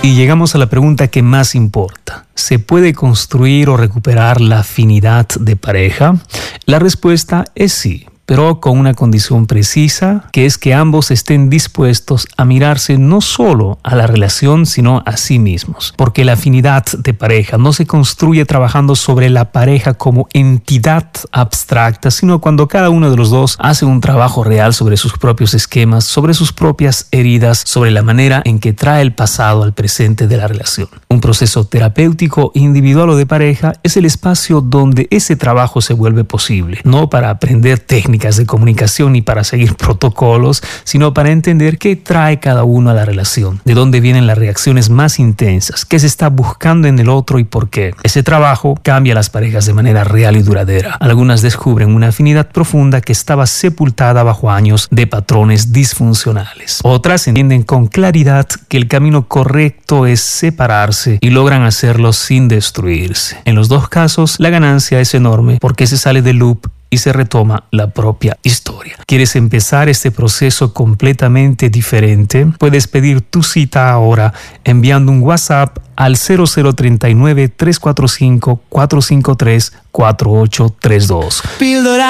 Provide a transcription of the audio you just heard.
Y llegamos a la pregunta que más importa. ¿Se puede construir o recuperar la afinidad de pareja? La respuesta es sí, pero con una condición precisa, que es que ambos estén dispuestos a mirarse no solo a la relación, sino a sí mismos. Porque la afinidad de pareja no se construye trabajando sobre la pareja como entidad abstracta, sino cuando cada uno de los dos hace un trabajo real sobre sus propios esquemas, sobre sus propias heridas, sobre la manera en que trae el pasado al presente de la relación. Un proceso terapéutico individual o de pareja es el espacio donde ese trabajo se vuelve posible, no para aprender técnicas de comunicación y para seguir protocolos, sino para entender qué trae cada uno a la relación, de dónde vienen las reacciones más intensas, qué se está buscando en el otro y por qué. Ese trabajo cambia a las parejas de manera real y duradera. Algunas descubren una afinidad profunda que estaba sepultada bajo años de patrones disfuncionales. Otras entienden con claridad que el camino correcto es separarse y logran hacerlo sin destruirse. En los dos casos, la ganancia es enorme porque se sale del loop y se retoma la propia historia. ¿Quieres empezar este proceso completamente diferente? Puedes pedir tu cita ahora enviando un WhatsApp al 0039 345 453 4832.